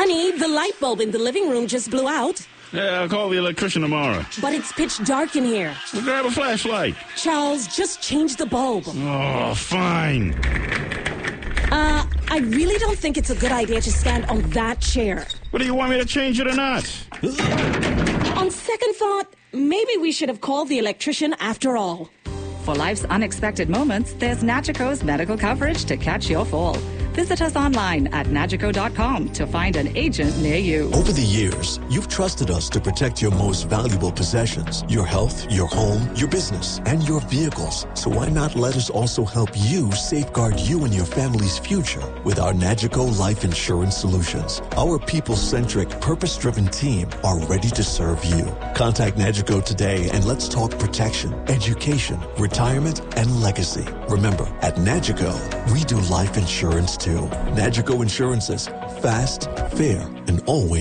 Honey, the light bulb in the living room just blew out. Yeah, I'll call the electrician tomorrow. But it's pitch dark in here. We'll grab a flashlight. Charles, just change the bulb. Oh, fine. I really don't think it's a good idea to stand on that chair. What do you want me to change it or not? On second thought, maybe we should have called the electrician after all. For life's unexpected moments, there's Nagico's medical coverage to catch your fall. Visit us online at Nagico.com to find an agent near you. Over the years, you've trusted us to protect your most valuable possessions, your health, your home, your business, and your vehicles. So why not let us also help you safeguard you and your family's future with our Nagico Life Insurance Solutions. Our people-centric, purpose-driven team are ready to serve you. Contact Nagico today and let's talk protection, education, retirement, and legacy. Remember, at Nagico, we do life insurance too. Nagico Insurances, fast, fair, and always